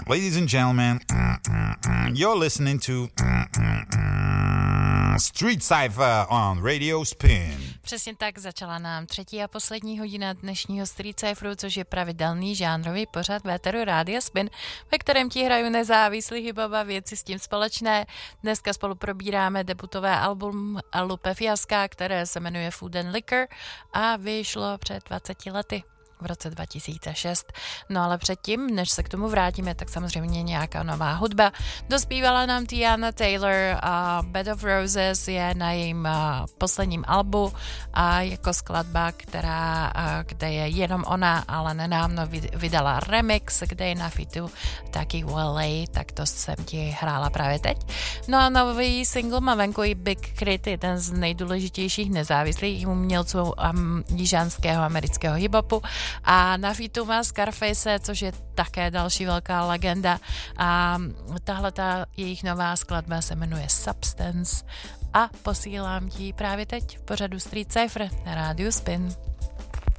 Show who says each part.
Speaker 1: Ladies and gentlemen, you're listening to Street Cypher on Radio Spin.
Speaker 2: Přesně tak začala nám třetí a poslední hodina dnešního Street Cypheru, což je pravidelný žánrový pořad véteru Rádia Spin, ve kterém ti hraju nezávislý hip-hop a věci s tím společné. Dneska spolu probíráme debutové album Lupe Fiaska, které se jmenuje Food and Liquor a vyšlo před 20 lety. V roce 2006. No ale předtím, než se k tomu vrátíme, tak samozřejmě nějaká nová hudba. Dospívala nám Teyana Taylor a Bed of Roses je na jejím posledním albu a jako skladba, kde je jenom ona, ale nedávno vydala remix, kde je na fitu taky Wally, tak to jsem ti hrála právě teď. No a nový single má venku i Big Crit, jeden z nejdůležitějších nezávislých umělců jižanského amerického hip-hopu. A na featu má Scarface, což je také další velká legenda. A tahleta jejich nová skladba se jmenuje Substance a posílám ti právě teď v pořadu Street Cypher na rádiu Spin.